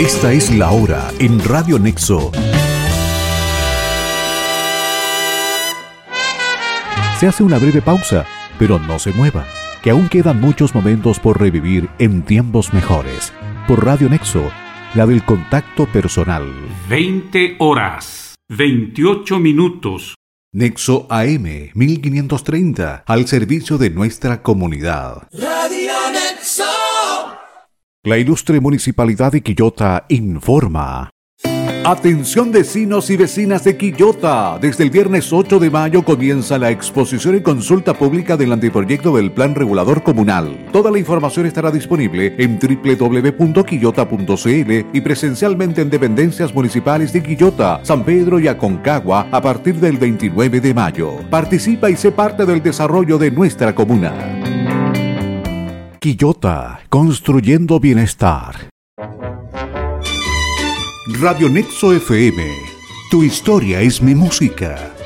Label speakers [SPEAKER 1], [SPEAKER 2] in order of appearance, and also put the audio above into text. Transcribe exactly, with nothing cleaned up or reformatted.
[SPEAKER 1] Esta es la hora en Radio Nexo. Se hace una breve pausa, pero no se mueva, que aún quedan muchos momentos por revivir en tiempos mejores. Por Radio Nexo, la del contacto personal.
[SPEAKER 2] veinte horas, veintiocho minutos.
[SPEAKER 1] Nexo A M mil quinientos treinta, al servicio de nuestra comunidad.
[SPEAKER 3] Radio Nexo.
[SPEAKER 1] La ilustre Municipalidad de Quillota informa. Atención vecinos y vecinas de Quillota. Desde el viernes ocho de mayo comienza la exposición y consulta pública del anteproyecto del Plan Regulador Comunal. Toda la información estará disponible en doble u doble u doble u punto quillota punto c l y presencialmente en dependencias municipales de Quillota, San Pedro y Aconcagua a partir del veintinueve de mayo. Participa y sé parte del desarrollo de nuestra comuna. Quillota, construyendo bienestar. Radio Nexo F M. Tu historia es mi música.